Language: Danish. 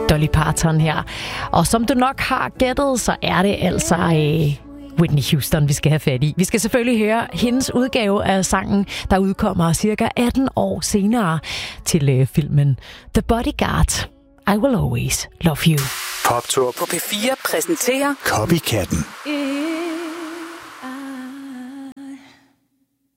Dolly Parton her. Og som du nok har gættet, så er det altså Whitney Houston, vi skal have fat i. Vi skal selvfølgelig høre hendes udgave af sangen, der udkommer cirka 18 år senere til filmen The Bodyguard. I Will Always Love You. Poptur på P4 præsenterer Copycatten.